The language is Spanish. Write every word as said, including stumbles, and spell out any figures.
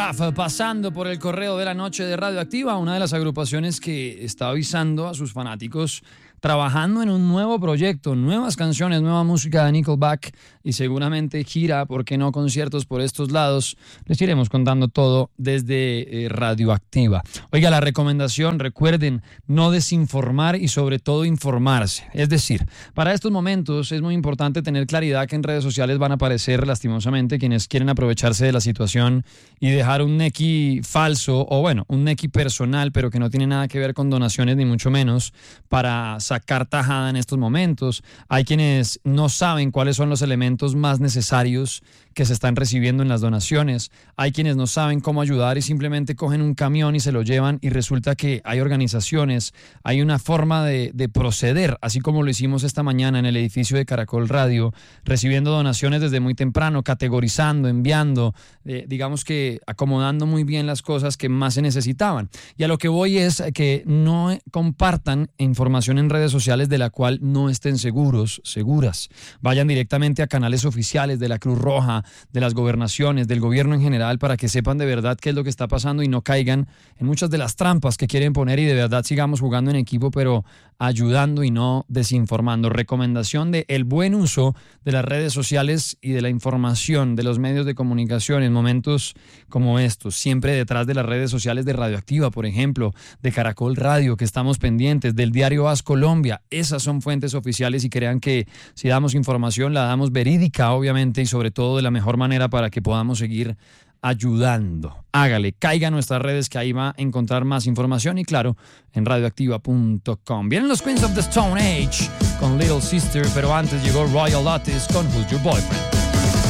Pasando por el correo de la noche de Radioactiva, una de las agrupaciones que está avisando a sus fanáticos trabajando en un nuevo proyecto, nuevas canciones, nueva música de Nickelback y seguramente gira, ¿por qué no?, conciertos por estos lados. Les iremos contando todo desde eh, Radioactiva. Oiga, la recomendación, recuerden, no desinformar y sobre todo informarse. Es decir, para estos momentos es muy importante tener claridad que en redes sociales van a aparecer lastimosamente quienes quieren aprovecharse de la situación y dejar un nequi falso o bueno, un nequi personal, pero que no tiene nada que ver con donaciones ni mucho menos, para sacar tajada en estos momentos. Hay quienes no saben cuáles son los elementos más necesarios que se están recibiendo en las donaciones. Hay quienes no saben cómo ayudar y simplemente cogen un camión y se lo llevan y resulta que hay organizaciones, hay una forma de, de proceder, así como lo hicimos esta mañana en el edificio de Caracol Radio, recibiendo donaciones desde muy temprano, categorizando, enviando, eh, digamos que acomodando muy bien las cosas que más se necesitaban. Y a lo que voy es que no compartan información en redes sociales de la cual no estén seguros, seguras. Vayan directamente a canales oficiales de la Cruz Roja, de las gobernaciones, del gobierno en general, para que sepan de verdad qué es lo que está pasando y no caigan en muchas de las trampas que quieren poner y de verdad sigamos jugando en equipo, pero ayudando y no desinformando. Recomendación de el buen uso de las redes sociales y de la información de los medios de comunicación en momentos como estos, siempre detrás de las redes sociales de Radioactiva, por ejemplo, de Caracol Radio, que estamos pendientes, del diario As Colombia. Esas son fuentes oficiales y crean que si damos información la damos verídica, obviamente, y sobre todo de la mejor manera para que podamos seguir ayudando. Hágale, caiga a nuestras redes que ahí va a encontrar más información y claro, en radioactiva punto com. Vienen los Queens of the Stone Age con Little Sister, pero antes llegó Royal Otis con Who's Your Boyfriend.